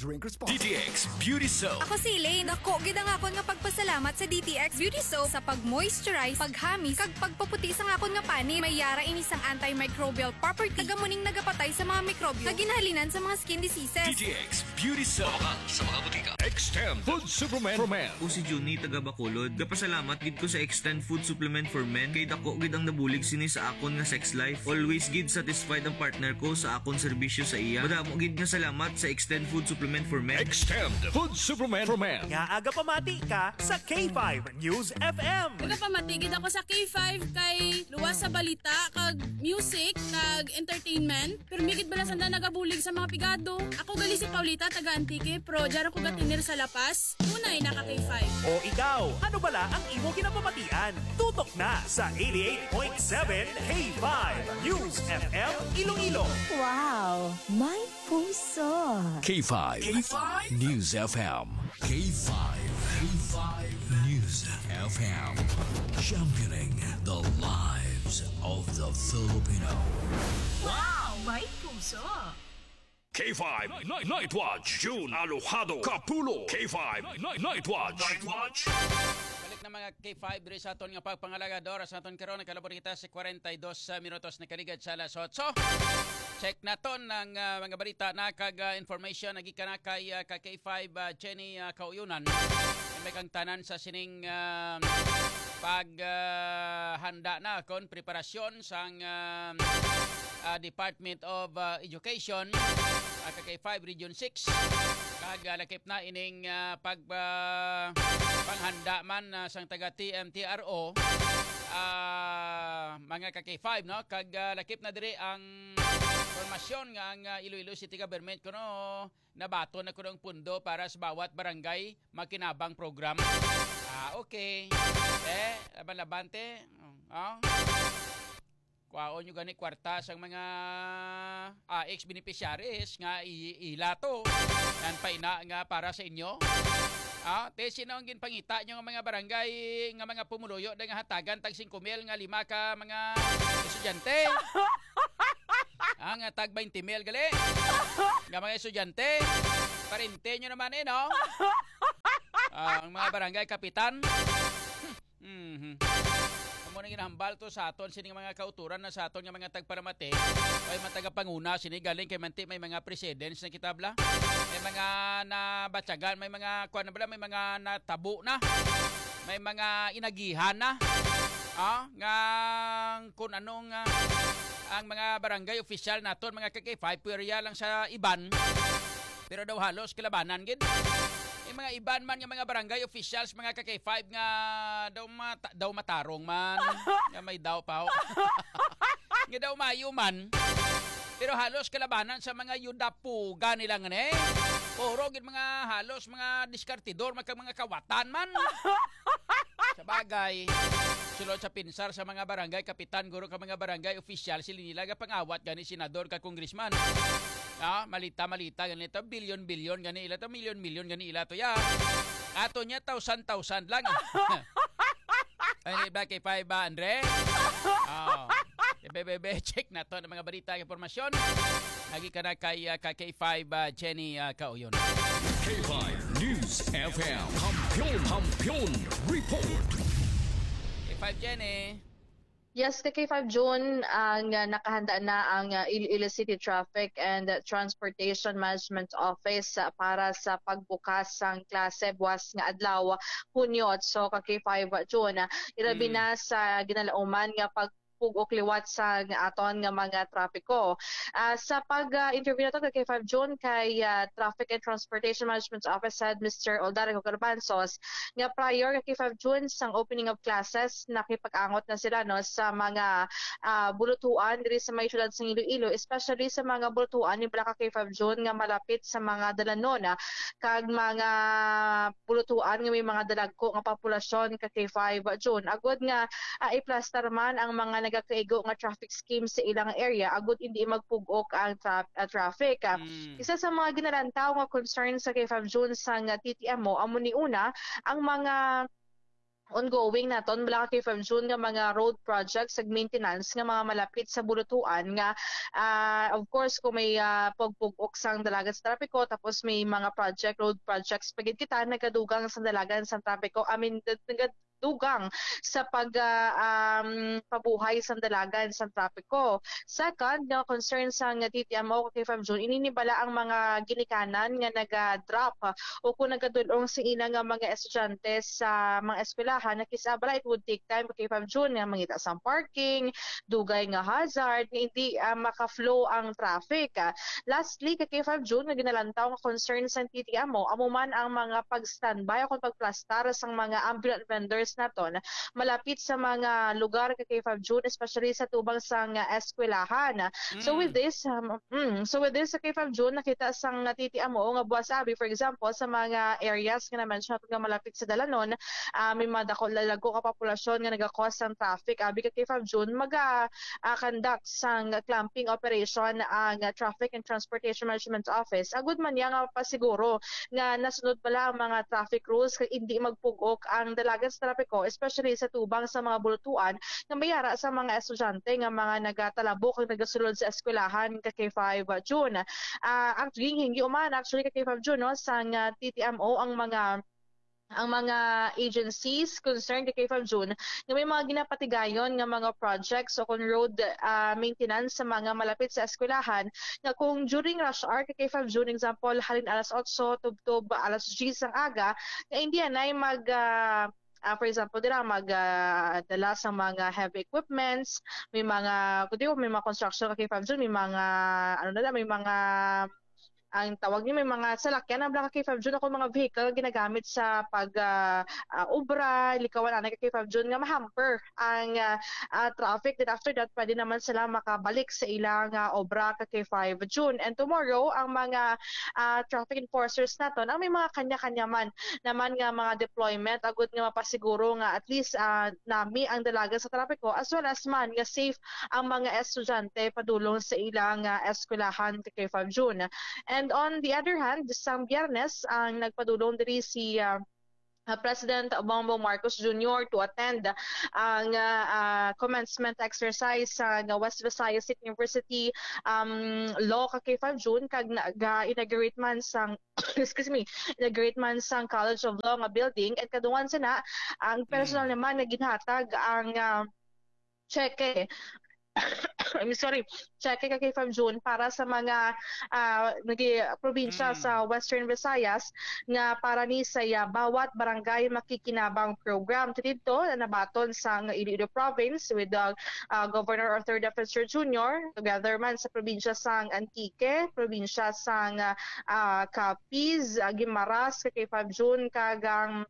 Drink responsibly. DTX Beauty Soap. Ako si Elaine. Ako, gidang akon nga pagpasalamat sa DTX Beauty Soap sa pag-moisturize, paghamis, kag pagpaputi sa akon nga pani. May yara inisang antimicrobial property. Tagamuning nagapatay sa mga mikrobyo na ginahalinan sa mga skin diseases. DTX Beauty Soap. Sa mga butika. Extend Food Supplement for Men. O si Juni taga Bacolod. Gapasalamat gid ko sa Extend Food Supplement for Men kay dako gid ang nabulig sini sa akon nga sex life. Always gid satisfied ang partner ko sa akon serbisyo sa iya. Madamo gid nga salamat sa Extend Food Supplement for Men. Extend Food Supplement for Men. Nga aga pamati ka sa K5 News FM. Pamatigid ako sa K5 kay luwas sa balita kag music kag entertainment pero migid bala sanda nagabulig sa mga pigado. Ako gali si Paulita taga Antique pero dara ko gatinir sa Lapas. Tunay naka K5. O ikaw, ano bala ang imo kinapamatian? Tutok na sa 88.7 K5 News FM Iloilo. Wow, may puso. K5. News FM. K5. News FM. Championing the lives of the Filipino. Wow, may puso. K5 Night Watch. June Alojado Capulo. K5 Night Watch. Balik na mga K5 diri sa aton nga pagpangalagador sa aton karon kalabor kita sa 42 minutos na kaligad sa alas 8. Check naton ng mga balita na kag information nagikan na kay K5 Jenny Kauyunan. May kang tanan sa sining paghanda na kon preparasyon sang Department of Education K5 Region 6 kag lakip na ining panghanda man sang taga TMTRO mga K5 no kag lakip na diri ang formasyon nga ang Iloilo City Government kuno nabato na kuno ang pundo para sa bawat barangay makinabang program. Okay. Laban-labante. Kuwaon nyo gani kwarta sang mga ex-beneficiaries nga ilato. Yan pa ina nga para sa inyo. Te sino ang ginpangita nyo nga mga barangay nga mga pumuluyo na nga hatagan tag 5,000 nga 5 ka mga estudyante. Ang tag 20,000 gali. Nga mga estudyante. Parinte nyo naman no? Ang mga barangay kapitan. Amo na ginahambal to sa aton sining mga kauturan na sa aton nga mga tagparamate ay matagapanguna sini galing kay manti may mga presidents na kitabla may mga nabatyagan may mga kuan na bala may mga natabo na may mga inagihan na nga kun anong ang mga barangay official naton mga K5 puwerya lang sa iban pero daw halos kilabanan gid. Yung mga iban man nga mga barangay officials, mga K5 nga daw matarong man. Nga may daw pa. Nga daw mayo man. Pero halos kalabanan sa mga yudapuga nilang Puro gid mga halos mga diskartidor, mga kawatan man. Sa bagay, sulod sa pinsar sa mga barangay, kapitan, guro ka mga barangay official, sila nila pangawat gani senador ka congressman. Malita ganito, bilyon gani ila to, milyon gani ila to ya. Ato niya 1,000 lang. Ay ba kay 5 ba Andre? Bebe check na to ng mga balita ng impormasyon. Nagi ka na kay K5 Jenny Kauyon. K5 News FM. Kampiyon Report. K5 Jenny. Yes, the K5 June ang nakahanda na ang Iloilo City Traffic and Transportation Management Office para sa pagbukas ng klase buwas nga adlaw Hunyo. So ka K5 June ilabi na sa ginalauman nga pugok liwat sa aton nga mga trapiko. Sa pag-interview nato kay 5 June kay Traffic and Transportation Management Office Head Mr. Oldarego Garbanzos nga prior kay 5 June sang opening of classes nakipag-angot na sila no sa mga bulutuan diri sa may syudad sa Iloilo, especially sa mga bulutuan ni Blaca kay 5 June nga malapit sa mga dalanon kag mga bulutuan nga may mga dalagko nga populasyon kay 5 June. Agud nga i-plaster man ang mga nagakaigo nga traffic scheme sa ilang area agud hindi magpugok ang traffic. Isa sa mga ginalantaw nga concern sa kay 5 June sang TTM mo amo ni una ang mga ongoing naton bala ka K5 June nga mga road projects ag maintenance nga mga malapit sa bulutuan nga of course kung may pagpugok sang dalagan sa trapiko tapos may mga road projects pagid kita nagadugang sa dalagan sa trapiko dugang sa pabuhay sa dalagan sa trapiko. Second, nga concern sa TTMO kay 5 June, ininibala ang mga ginikanan nga naga-drop o kung nagadulong sa ina nga mga estudyante sa mga eskwelahan na kisabala it would take time kay 5 June nga mangita sa parking, dugay nga hazard, nga hindi maka-flow ang traffic. Lastly, kay 5 June nga ginalantaw nga concern sa TTMO, amuman ang mga pag-standby o pagplastar sa mga ambulant vendors naton malapit sa mga lugar kay 5 June especially sa tubang sang eskwelahan. So with this sa kay 5 June nakita sang TTMO nga buwas abi for example sa mga areas nga na-mention natin nga malapit sa Dalanon may mga lalago ka populasyon nga naga-cause ng traffic abi kay 5 June conduct sang clamping operation ang Traffic and Transportation Management Office. Agud man nga pasiguro nga nasunod pala ang mga traffic rules kay hindi magpugok ang dalagan sa trapiko especially sa tubang sa mga bulutuan nga mayara sa mga estudyante nga mga nagatalabok ug nagasulod sa eskwelahan kay 5 June. Ang hingi uman actually kay 5 June no sang TTMO ang mga agencies concerned kay 5 June nga may mga ginapatigayon nga mga projects o kung road maintenance sa mga malapit sa eskwelahan nga kung during rush hour kay 5 June example halin alas 8 tubtob alas 10 ang aga nga hindi ay for example, magdala sa mga heavy equipments, may mga construction kay 5 June, may mga ang tawag niyo may mga salakyan na blanca kay 5 June ako mga vehicle ginagamit sa obra likawan ana kay 5 June nga mahamper ang traffic. Then after that pwede naman sila makabalik sa ilang obra kay 5 June. And tomorrow ang mga traffic enforcers naton ang may mga kanya-kanya naman nga mga deployment agud nga mapasiguro nga at least nami ang dalaga sa trapiko as well as man nga safe ang mga estudyante padulong sa ilang eskwelahan kay 5 June. And on the other hand, sang Biyernes ang nagpadulong diri si President Bongbong Marcos Jr. to attend ang commencement exercise sa West Visayas State University Law kay 5 June kag inaugurate man sang inaugurate man sang College of Law nga building and kadungan sana ang personal naman na ginhatag ang cheque cheque kay 5 June para sa mga probinsya sa Western Visayas nga para ni saya bawat barangay makikinabang program. Dito nabaton sa Iloilo Province with the Governor Arthur Defensor Jr. together man sa probinsya sang Antique, probinsya sang Capiz, Guimaras kay 5 June kagang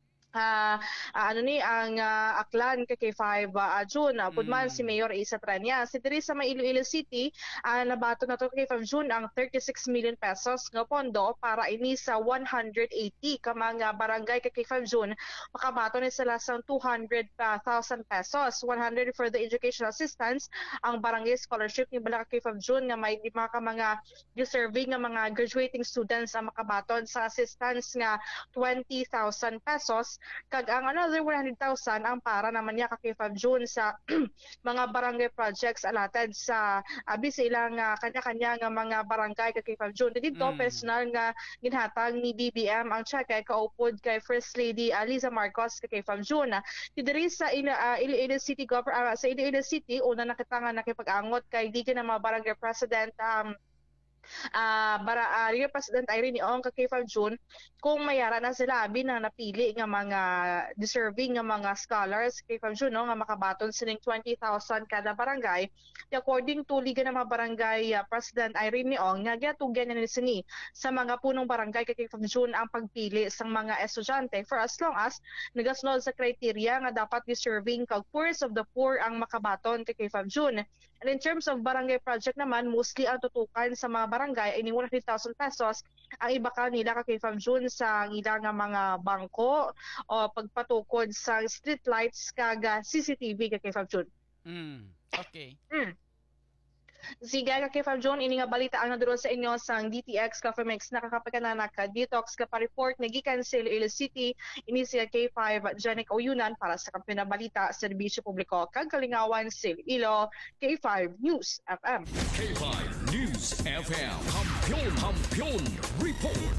ang Aklan kay 5 June pudman si Mayor Isa Tranya si diri sa Iloilo City nabato na to kay 5 June ang 36 million pesos nga pondo para ini sa 180 ka mga barangay kay 5 June makabato ni sila sa 200,000 pesos 100 for the educational assistance ang barangay scholarship ni bala kay 5 June nga may mga deserving nga mga graduating students ang makabaton sa assistance nga 20,000 pesos kag ang another 100,000 ang para naman niya kay 5 June sa mga barangay projects allotted sa sa ilang kanya-kanya nga mga barangay kay 5 June. Dito personal nga ginhatag ni BBM ang check kay kaupod kay First Lady Liza Marcos kay 5 June. Diri sa Iloilo City sa Iloilo City una nakita nga nakipag-angot kay di na mga barangay president President Irene Ong kay 5 June kung mayara na sila abi na napili nga mga deserving nga mga scholars kay 5 June no, nga makabaton sining 20,000 kada barangay. According to Liga ng mga Barangay President Irene Ong nga giatugan ni sini sa mga punong barangay kay 5 June ang pagpili sang mga estudyante for as long as nagasunod sa criteria nga dapat deserving kag poorest of the poor ang makabaton kay 5 June. And in terms of barangay project naman, mostly ang tutukan sa mga barangay ay ni 100,000 pesos. Ang iba ka nila kay 5 June sa ilang mga bangko o pagpatukod sa street lights kag CCTV kay 5 June. Okay. Sige ka K5 John, ini nga balita ang naduro sa inyo sang DTX Coffee Mix nakakapagkananak ka detox ka pa-report na gikan sa Iloilo City. Ini si K5 Janek Oyunan para sa kampiyon na balita serbisyo publiko kag kalingawan sa Iloilo. K5 News FM. K5 News FM. Kampiyon report.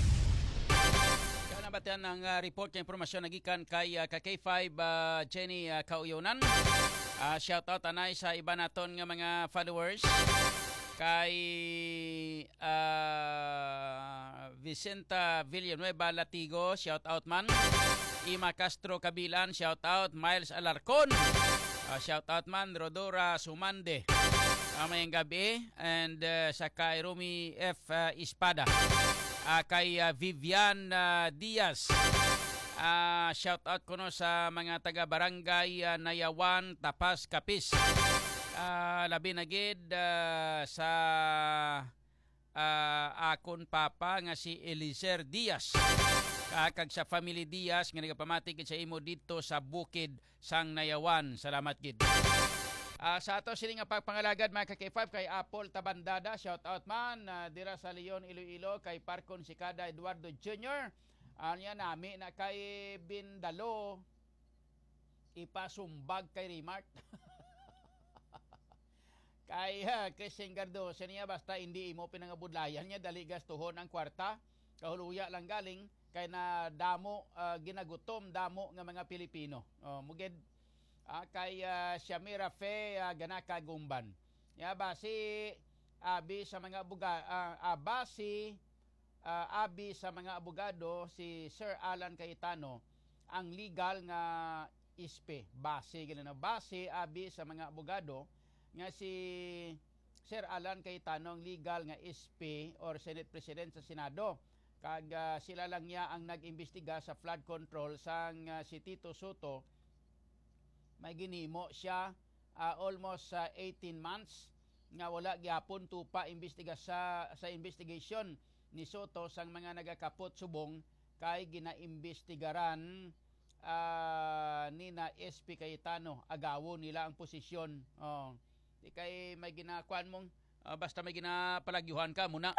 Batian ang report ng impormasyon nagikan kay K5 Jenny Kauyonan. Shout out anay sa iba naton nga mga followers kay Vicenta Villanueva Latigo, shout out man. Ima Castro Kabilan, shout out. Miles Alarcon, shout out man. Rodora Sumande, mayang gabi. And sa kay Rumi F. Espada. Kay Vivian Diaz, shout out ko no sa mga taga barangay Nayawan, Tapas, Kapis. Labi na gid sa akon papa nga si Elizer Diaz. Kag sa family Diaz nga nagapamati gid sa imo dito sa bukid sang Nayawan. Salamat gid. Sa ato sila nga pagpangalagad mga K5 kay Apple Tabandada, shout out man. Dira sa Leon Iloilo kay Parcon Sikada Eduardo Jr. Anya nami na kay Bindalo ipasumbag kay Remart. Kay Christian Gardo niya basta hindi imo pinangabudlayan niya dali gastuhon ang kwarta. Kahuluya lang galing kay na damo ginagutom damo nga mga Pilipino. Mugid kay Shamira Fe Ganaka Gumban. Basi abi sa mga abi sa mga abogado si Sir Alan Cayetano ang legal nga ispe. Basi abi sa mga abogado nga si Sir Alan Cayetano ang legal nga ispe or Senate President sa Senado. Kag sila lang niya ang nag-imbestiga sa flood control sang si Tito Soto. May ginimo siya almost 18 months nga wala gyapon tupa imbestiga sa investigation ni Soto sang mga nagakapot subong kay ginaimbestigaran ni na SP Cayetano. Agawo nila ang posisyon. Di kay may ginakuan mong basta may ginapalagyuhan ka muna.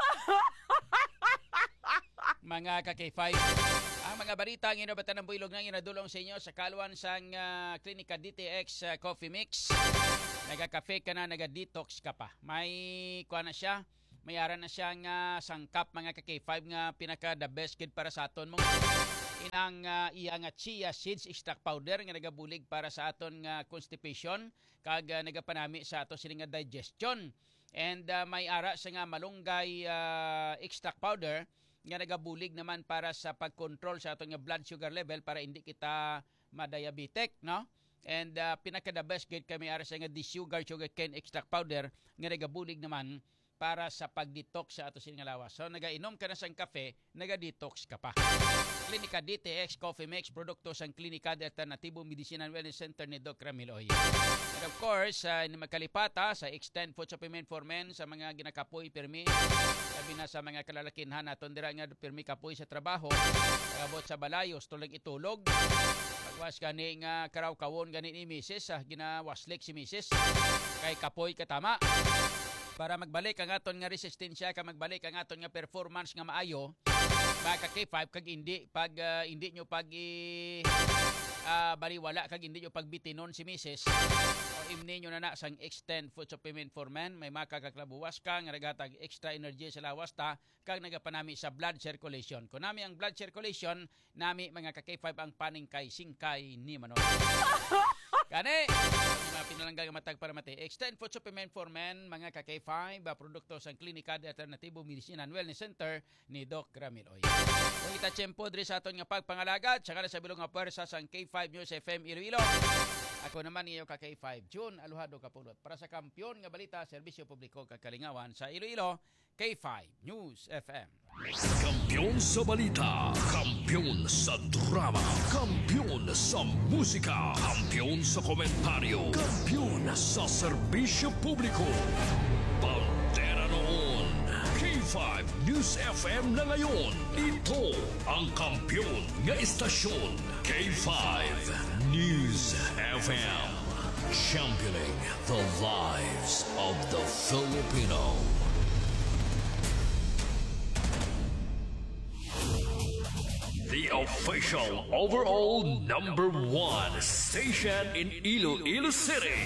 Mga ka-K5. Ang mga balita ang inabatan ng builog na inadulong sa inyo sa kaluan sang Klinika DTX Coffee Mix. Nagka-cafe ka na, naga-detox ka pa. May kuha na siya, mayara na siya nga sangkap mga ka-K5 nga pinaka the best kid para sa aton mong inang iya nga chia seeds extract powder nga nagabulig para sa aton nga constipation kag nagapanami sa aton sila nga digestion. And may ara sa nga malunggay extract powder nga nagabulig naman para sa pag-control sa atong blood sugar level para hindi kita ma-diabetic, no? And pinaka the best gid kami ara sa nga sugar cane extract powder nga nagabulig naman para sa pag-detox sa ato sining lawas. So nagainom ka na sang kape, naga-detox ka pa. Klinika DTX Coffee Mix, produkto sang Klinika de Alternatibo Medicinal Wellness Center ni Doc Ramiloy. And of course, ni magkalipata sa Extend Food Supplement for Men sa mga ginakapoy permi. Sabi na sa mga kalalakinhan naton dira nga permi kapoy sa trabaho, abot sa balayos tulog itulog. Pagwas gani nga karaw-kawon gani ni Mrs. Ginawaslik si Mrs. Kay kapoy katama. Para magbalik ang aton nga resistensya, magbalik ang aton nga performance nga maayo, baka K5 kag hindi pag hindi nyo pag baliwala kag hindi nyo pagbitinon si Mrs. O imni nyo na sang Extend Food Supplement for Men, may makakaklabuwas ka nga nagatag extra energy sa lawas ta kag nagapanami sa blood circulation. Kung nami ang blood circulation, nami mga ka-K5 ang paningkay singkay ni Manong. Kani, mga pinalanggang matag para mati. Extend Food Supplement for Men, mga ka-K5, produkto sa Klinika de Alternatibo Medicinal Wellness Center ni Doc Ramiloy. Kung itatsyempo diri sa aton nga pagpangalagad, saka na sa bilong nga pwersa sa K5 News FM Iloilo. Ako naman iyo ka-K5, June Aluhado Kapulot. Para sa kampiyon nga balita, serbisyo publiko kakalingawan sa Iloilo, K5 News FM. Kampiyon sa balita, kampiyon sa drama, kampiyon sa musika, kampiyon sa komentaryo, kampiyon sa serbisyo publiko. Pantera noon, K5 News FM na ngayon. Ito ang kampiyon nga istasyon, K5 News FM. championing the lives of the Filipino. The official overall #1 station in Iloilo City.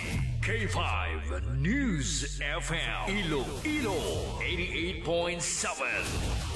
K5 News FM. Iloilo 88.7.